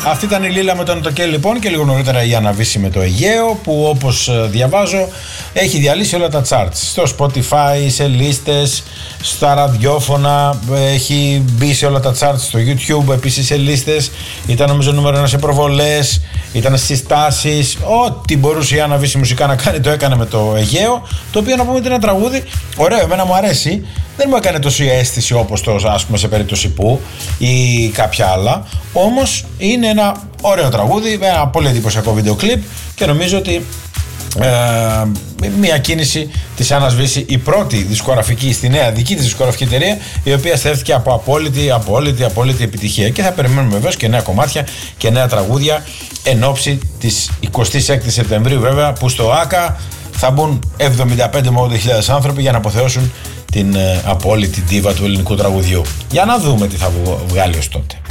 Αυτή ήταν η Λίλα με τον Τοκέλ λοιπόν, και λίγο νωρίτερα η Άννα Βύση με το Αιγαίο, που όπως διαβάζω έχει διαλύσει όλα τα charts. Στο Spotify, σε λίστες, στα ραδιόφωνα, έχει μπει σε όλα τα charts, στο YouTube επίσης σε λίστες. Ήταν νομίζω νούμερο 1 σε προβολές, ήταν στις τάσεις. Ό,τι μπορούσε η Άννα Βύση μουσικά να κάνει το έκανε με το Αιγαίο, το οποίο να πούμε ότι είναι ένα τραγούδι ωραίο, εμένα μου αρέσει. Δεν μου έκανε τόση αίσθηση όπως το, ας πούμε, σε περίπτωση που ή κάποια άλλα. Όμως είναι ένα ωραίο τραγούδι, με ένα πολύ εντυπωσιακό βίντεο κλιπ, και νομίζω ότι μια κίνηση της Άννας Βύση, η πρώτη δισκογραφική στη νέα δική της δισκογραφική εταιρεία, η οποία στέφθηκε από απόλυτη επιτυχία. Και θα περιμένουμε βεβαίως και νέα κομμάτια και νέα τραγούδια εν ώψη της 26 Σεπτεμβρίου, βέβαια, που στο ΆΚΑ θα μπουν 75 με 80.000 άνθρωποι για να αποθεώσουν την απόλυτη ντίβα του ελληνικού τραγουδιού. Για να δούμε τι θα βγάλει ως τότε.